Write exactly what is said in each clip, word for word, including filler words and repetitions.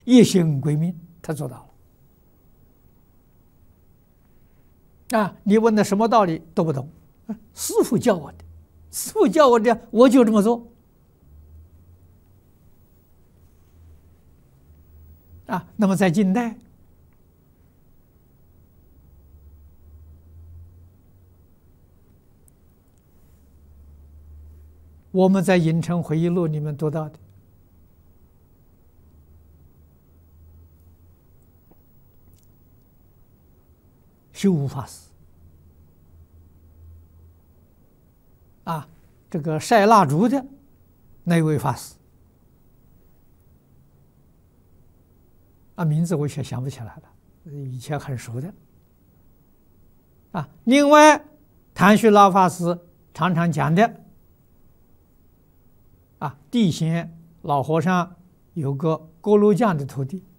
一心归命，他做到了。啊，你问的什么道理都不懂，师父教我的，师父教我的，我就这么做。啊，那么在近代，我们在《影城回忆录》里面读到的，修无法师啊，这个晒蜡烛的那位法师啊，名字我却想不起来了，以前很熟的啊。另外，谭旭老法师常常讲的啊，地仙老和尚有个锅炉匠的徒弟，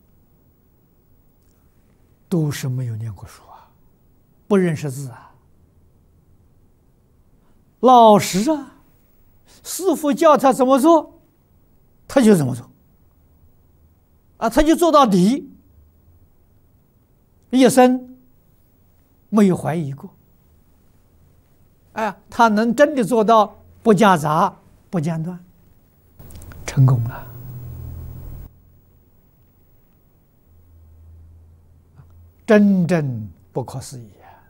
都是没有念过书啊，不认识字啊。老实啊，师父教他怎么做，他就怎么做，啊，他就做到底，一生没有怀疑过。哎，他能真的做到不夹杂、不间断，成功了。真正不可思议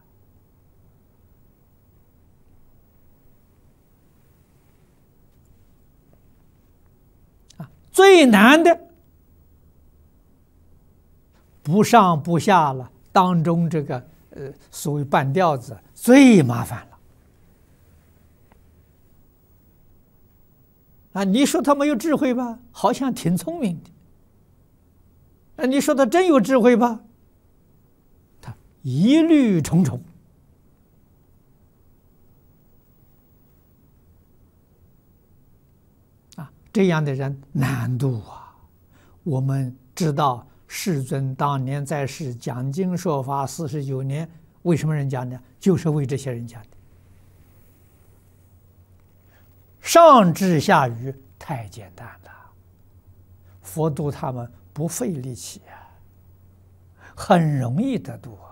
啊！最难的不上不下了，当中这个呃所谓半吊子最麻烦了啊！你说他没有智慧吧，好像挺聪明的；啊，你说他真有智慧吧，他疑虑重重。啊，这样的人难度啊！我们知道世尊当年在世讲经说法四十九年，为什么人讲呢？就是为这些人讲的。上至下愚太简单了，佛度他们不费力气啊，很容易得度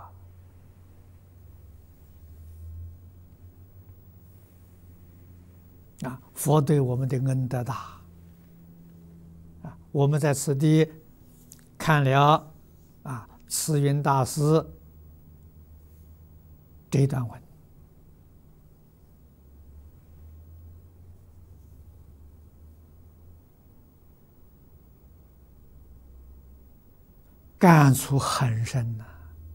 啊！啊，佛对我们的恩德大啊！我们在此地看了啊，慈云大师这段文，感触很深呐、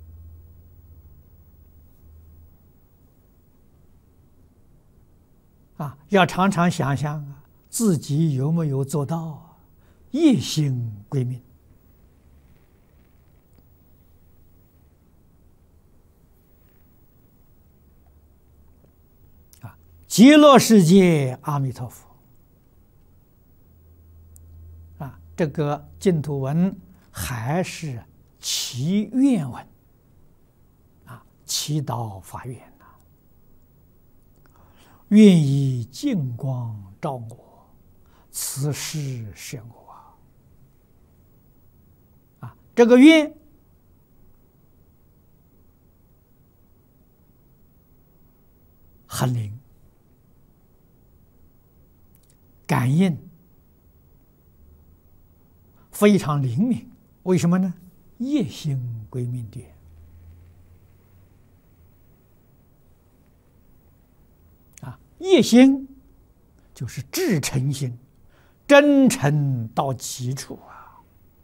啊！啊，要常常想想啊，自己有没有做到啊？一心归命啊！极乐世界阿弥陀佛啊！这个净土文还是祈愿文啊，祈祷发愿呐、啊，愿以净光照我，此事宣我啊！啊，这个愿很灵，感应非常灵敏。为什么呢？业心归命的啊，业心就是至诚心，真诚到极处啊！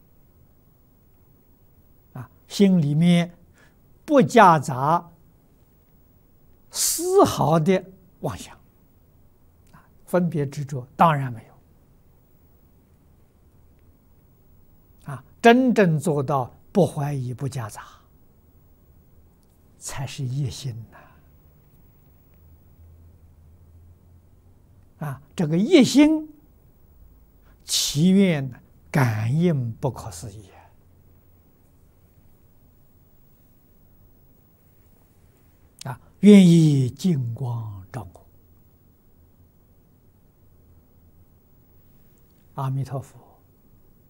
啊，心里面不夹杂丝毫的妄想啊，分别执着当然没有。真正做到不怀疑、不夹杂，才是业心呐！啊，这个业心祈愿感应不可思议啊！愿以净光照我，阿弥陀佛。